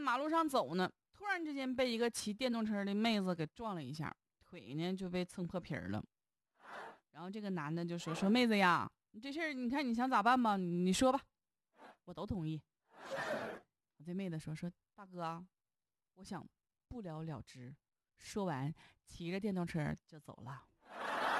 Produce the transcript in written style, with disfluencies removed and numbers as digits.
马路上走呢，突然之间被一个骑电动车的妹子给撞了一下，腿呢就被蹭破皮了。然后这个男的就说妹子呀，你这事儿你看你想咋办吧？你说吧，我都同意。这妹子说大哥，我想不了了之。说完，骑着电动车就走了。